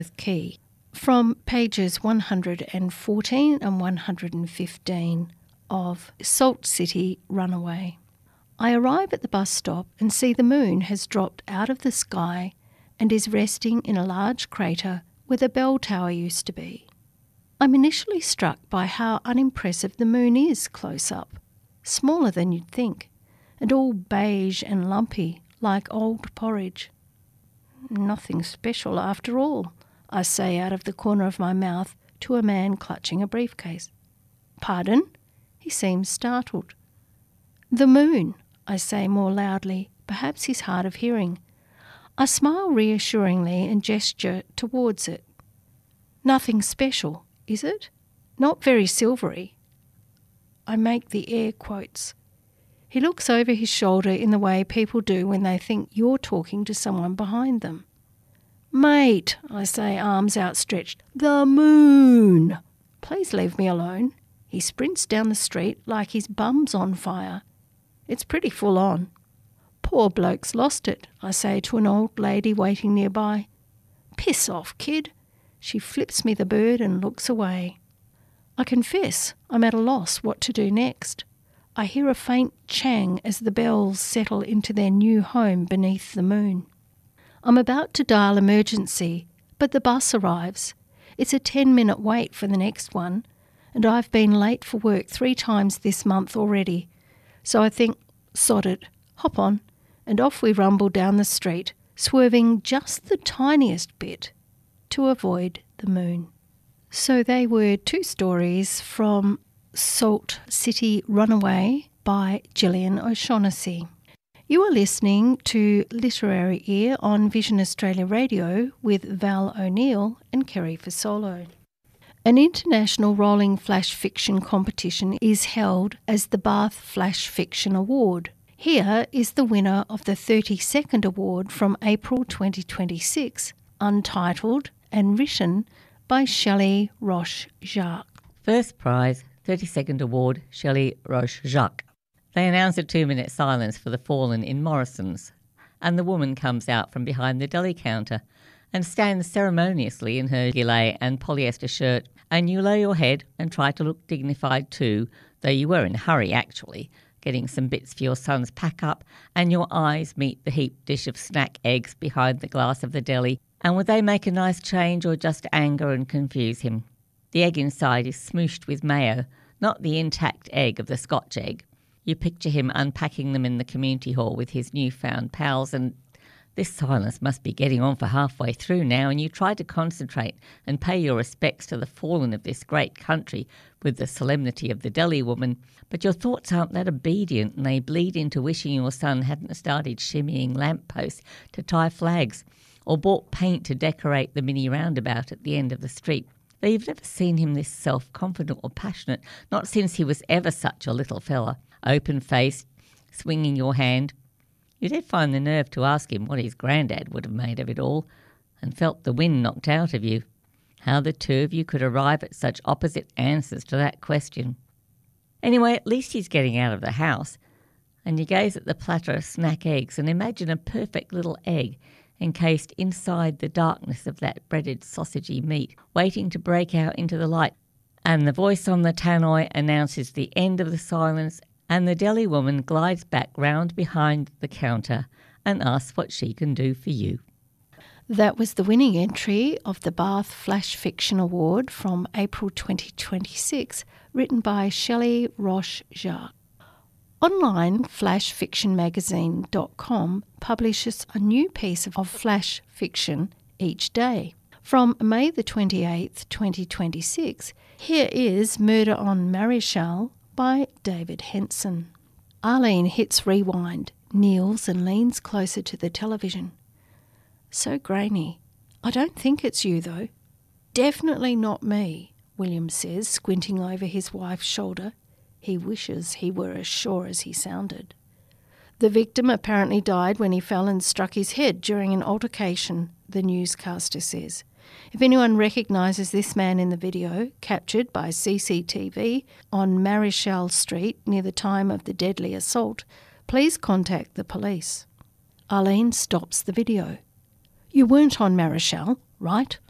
Key from pages 114 and 115 of Salt City Runaway. I arrive at the bus stop and see the moon has dropped out of the sky and is resting in a large crater where the bell tower used to be. I'm initially struck by how unimpressive the moon is close up, smaller than you'd think, and all beige and lumpy like old porridge. Nothing special after all, I say out of the corner of my mouth to a man clutching a briefcase. Pardon? He seems startled. The moon, I say more loudly, perhaps he's hard of hearing. I smile reassuringly and gesture towards it. Nothing special, is it? Not very silvery. I make the air quotes. He looks over his shoulder in the way people do when they think you're talking to someone behind them. Mate, I say, arms outstretched, the moon! Please leave me alone. He sprints down the street like his bum's on fire. It's pretty full on. Poor bloke's lost it, I say to an old lady waiting nearby. Piss off, kid. She flips me the bird and looks away. I confess I'm at a loss what to do next. I hear a faint chang as the bells settle into their new home beneath the moon. I'm about to dial emergency, but the bus arrives. It's a 10-minute wait for the next one, and I've been late for work 3 times this month already. So I think, sod it, hop on, and off we rumble down the street, swerving just the tiniest bit to avoid the moon. So they were 2 stories from Salt City Runaway by Gillian O'Shaughnessy. You are listening to Literary Ear on Vision Australia Radio with Val O'Neill and Kerry Fasolo. An international rolling flash fiction competition is held as the Bath Flash Fiction Award. Here is the winner of the 32nd award from April 2026, untitled and written by Shelley Roche-Jacques. First prize, 32nd award, Shelley Roche-Jacques. They announce a 2-minute silence for the fallen in Morrison's, and the woman comes out from behind the deli counter and stands ceremoniously in her gilet and polyester shirt, and you lower your head and try to look dignified too, though you were in a hurry actually, getting some bits for your son's pack-up, and your eyes meet the heaped dish of snack eggs behind the glass of the deli, and would they make a nice change or just anger and confuse him? The egg inside is smooshed with mayo, not the intact egg of the Scotch egg. You picture him unpacking them in the community hall with his newfound pals, and this silence must be getting on for halfway through now, and you try to concentrate and pay your respects to the fallen of this great country with the solemnity of the deli woman, but your thoughts aren't that obedient, and they bleed into wishing your son hadn't started shimmying lampposts to tie flags or bought paint to decorate the mini roundabout at the end of the street. Though you've never seen him this self-confident or passionate, not since he was ever such a little fella, open-faced, swinging your hand. You did find the nerve to ask him what his granddad would have made of it all, and felt the wind knocked out of you. How the 2 of you could arrive at such opposite answers to that question. Anyway, at least he's getting out of the house, and you gaze at the platter of snack eggs and imagine a perfect little egg encased inside the darkness of that breaded sausagey meat, waiting to break out into the light. And the voice on the tannoy announces the end of the silence, and the deli woman glides back round behind the counter and asks what she can do for you. That was the winning entry of the Bath Flash Fiction Award from April 2026, written by Shelley Roche-Jacques. Online, flashfictionmagazine.com publishes a new piece of flash fiction each day. From May the 28th, 2026, here is Murder on Marischal by David Henson. Arlene hits rewind, kneels and leans closer to the television. So grainy. I don't think it's you, though. Definitely not me, William says, squinting over his wife's shoulder. He wishes he were as sure as he sounded. The victim apparently died when he fell and struck his head during an altercation, the newscaster says. If anyone recognises this man in the video, captured by CCTV on Marischal Street near the time of the deadly assault, please contact the police. Arlene stops the video. You weren't on Marischal, right?